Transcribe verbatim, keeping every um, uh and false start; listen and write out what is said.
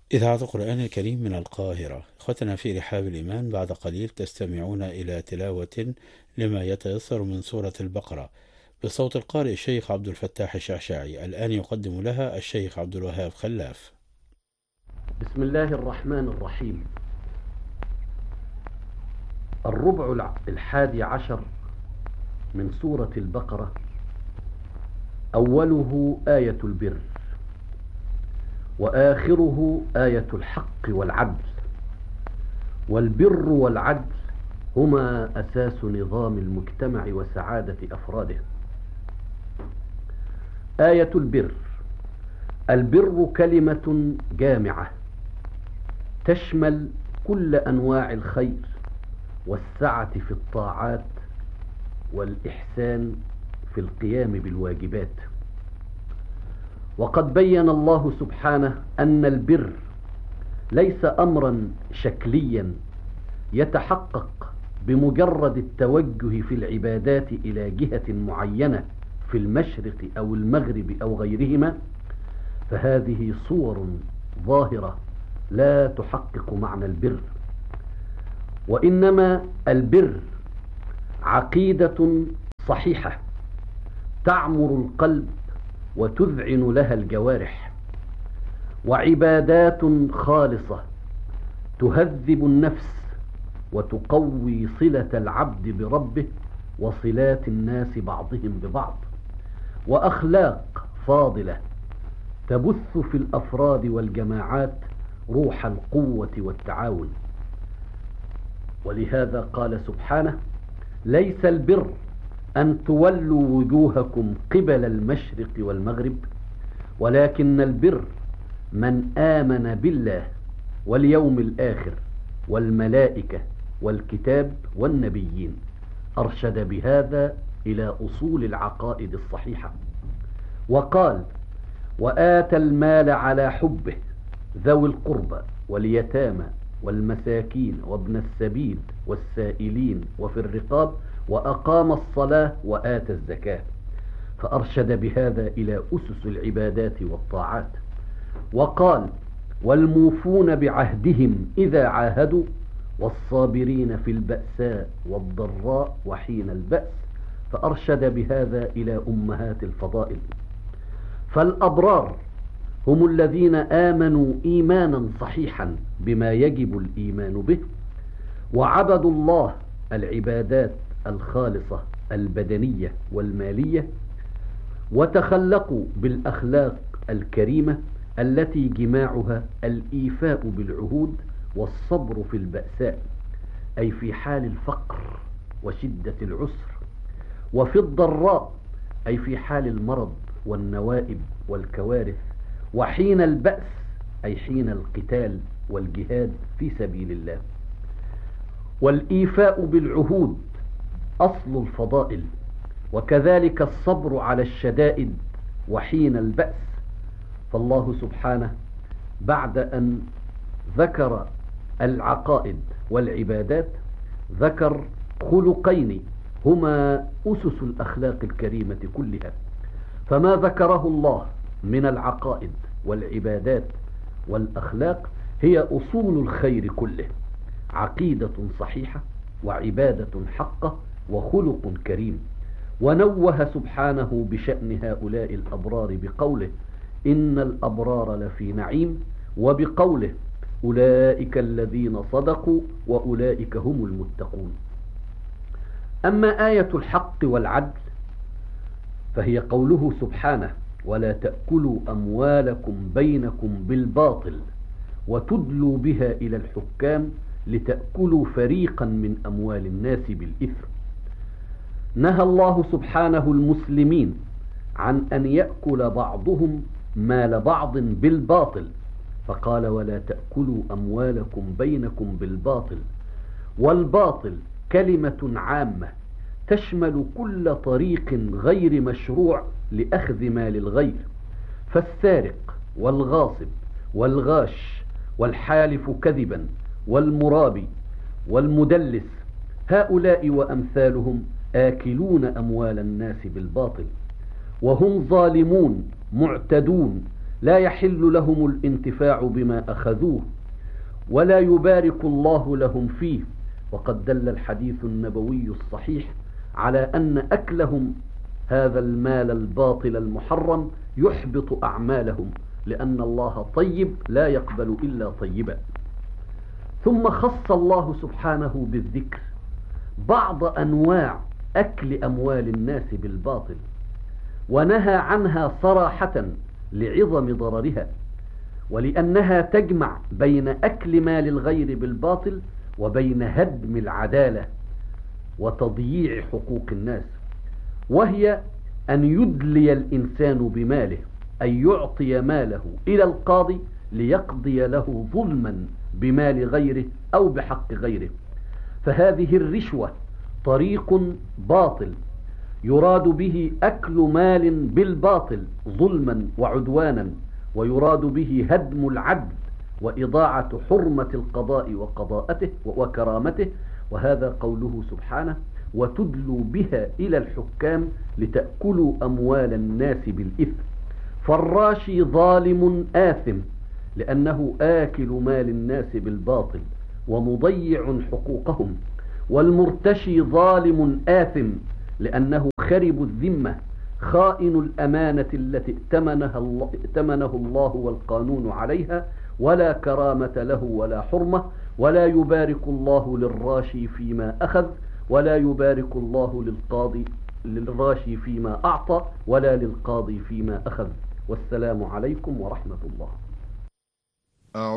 إذاعة القرآن الكريم من القاهرة. إخوتنا في رحاب الإيمان، بعد قليل تستمعون إلى تلاوة لما يتيسر من سورة البقرة بصوت القارئ الشيخ عبد الفتاح الشعشاعي. الآن يقدم لها الشيخ عبد الوهاب خلاف. بسم الله الرحمن الرحيم. الربع الحادي عشر من سورة البقرة، أوله آية البر، وآخره آية الحق والعدل. والبر والعدل هما أساس نظام المجتمع وسعادة أفراده. آية البر: البر كلمة جامعة تشمل كل أنواع الخير والسعة في الطاعات والإحسان في القيام بالواجبات. وقد بين الله سبحانه أن البر ليس أمرا شكليا يتحقق بمجرد التوجه في العبادات إلى جهة معينة في المشرق أو المغرب أو غيرهما، فهذه صور ظاهرة لا تحقق معنى البر. وإنما البر عقيدة صحيحة تعمر القلب وتذعن لها الجوارح، وعبادات خالصة تهذب النفس وتقوي صلة العبد بربه وصلات الناس بعضهم ببعض، وأخلاق فاضلة تبث في الأفراد والجماعات روح القوة والتعاون. ولهذا قال سبحانه: ليس البر أن تولوا وجوهكم قبل المشرق والمغرب، ولكن البر من آمن بالله واليوم الآخر والملائكة والكتاب والنبيين. أرشد بهذا إلى أصول العقائد الصحيحة. وقال: وآتى المال على حبه ذوي القربى واليتامى والمساكين وابن السبيل والسائلين وفي الرقاب وأقام الصلاة وآتى الزكاة. فأرشد بهذا إلى أسس العبادات والطاعات. وقال: والموفون بعهدهم إذا عاهدوا والصابرين في البأساء والضراء وحين البأس. فأرشد بهذا إلى أمهات الفضائل. فالأبرار هم الذين آمنوا إيمانا صحيحا بما يجب الإيمان به، وعبدوا الله العبادات الخالصة البدنية والمالية، وتخلقوا بالأخلاق الكريمة التي جماعها الإيفاء بالعهود والصبر في البأساء، أي في حال الفقر وشدة العسر، وفي الضراء أي في حال المرض والنوائب والكوارث، وحين البأس أي حين القتال والجهاد في سبيل الله. والإيفاء بالعهود أصل الفضائل، وكذلك الصبر على الشدائد وحين البأس. فالله سبحانه بعد أن ذكر العقائد والعبادات ذكر خلقين هما أسس الأخلاق الكريمة كلها. فما ذكره الله من العقائد والعبادات والأخلاق هي أصول الخير كله: عقيدة صحيحة وعبادة حقة وخلق كريم. ونوه سبحانه بشأن هؤلاء الأبرار بقوله: إن الأبرار لفي نعيم، وبقوله: أولئك الذين صدقوا وأولئك هم المتقون. أما آية الحق والعدل فهي قوله سبحانه: ولا تأكلوا أموالكم بينكم بالباطل وتدلوا بها إلى الحكام لتأكلوا فريقا من أموال الناس بالإثم. نهى الله سبحانه المسلمين عن أن يأكل بعضهم مال بعض بالباطل، فقال: ولا تأكلوا أموالكم بينكم بالباطل. والباطل كلمة عامة تشمل كل طريق غير مشروع لأخذ مال الغير، فالسارق والغاصب والغاش والحالف كذبا والمرابي والمدلس هؤلاء وأمثالهم آكلون أموال الناس بالباطل، وهم ظالمون معتدون لا يحل لهم الانتفاع بما أخذوه ولا يبارك الله لهم فيه. وقد دل الحديث النبوي الصحيح على أن أكلهم هذا المال الباطل المحرم يحبط أعمالهم، لأن الله طيب لا يقبل إلا طيبا. ثم خص الله سبحانه بالذكر بعض أنواع أكل أموال الناس بالباطل، ونهى عنها صراحة لعظم ضررها، ولأنها تجمع بين أكل مال الغير بالباطل وبين هدم العدالة وتضييع حقوق الناس، وهي أن يدلي الإنسان بماله، أن يعطي ماله إلى القاضي ليقضي له ظلما بمال غيره أو بحق غيره. فهذه الرشوة طريق باطل يراد به أكل مال بالباطل ظلما وعدوانا، ويراد به هدم العدل وإضاعة حرمة القضاء وقضاءته وكرامته. وهذا قوله سبحانه: وتدلوا بها إلى الحكام لتأكلوا أموال الناس بالإثم. فالراشي ظالم آثم لأنه آكل مال الناس بالباطل ومضيع حقوقهم، والمرتشي ظالم آثم لأنه خرب الذمة خائن الأمانة التي ائتمنها الله, ائتمنه الله والقانون عليها، ولا كرامة له ولا حرمة. ولا يبارك الله للراشي فيما أخذ، ولا يبارك الله للقاضي للراشي فيما أعطى، ولا للقاضي فيما أخذ. والسلام عليكم ورحمة الله.